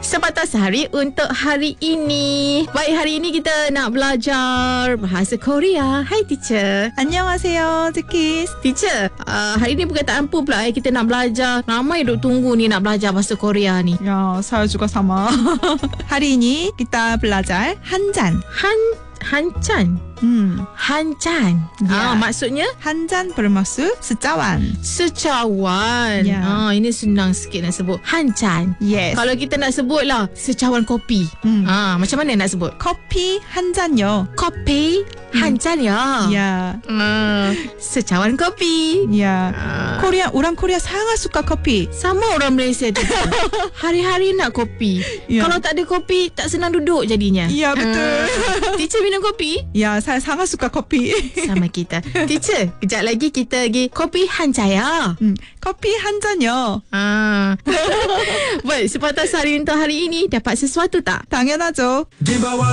Sepatah Sehari untuk hari ini. Baik, hari ini kita nak belajar bahasa Korea. Hai teacher. 안녕하세요, Zekis. Teacher, hari ni perkataan apa pula kita nak belajar? Ramai duk tunggu ni nak belajar bahasa Korea ni. Ya, saya juga sama. Hari ini kita belajar 한잔. Hancan. Hancan. Ya. Maksudnya 한잔 bermaksud secawan. secawan. Ya. Ini senang sikit nak sebut. Hancan. Yes. Kalau kita nak sebut lah secawan kopi. Macam mana nak sebut? 커피 한 잔요. Kopi hancan ya. Ya. Secawan kopi. Ya. orang Korea sangat suka kopi. Sama orang Malaysia tu. Hari-hari nak kopi. Ya. Kalau tak ada kopi, tak senang duduk jadinya. Ya, betul. Teacher minum kopi? Ya, saya sangat suka kopi. Sama kita. Teacher, kejap lagi kita pergi kopi hancaya. 커피 한 잔요. Baik, sepatah sehari untuk hari ini dapat sesuatu tak? 당연하죠.